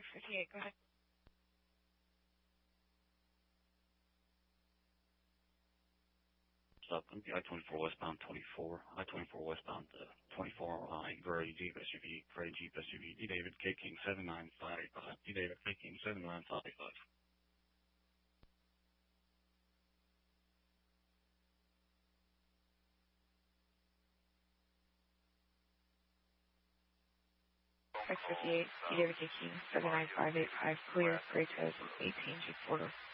658, go ahead. Up, I-24 westbound 24, I-24 westbound 24, gray Jeep SUV, D. David K. King 7955, D. David K. King 7955. D. David K. King 79585, clear, Gray Toes 18 G Porter.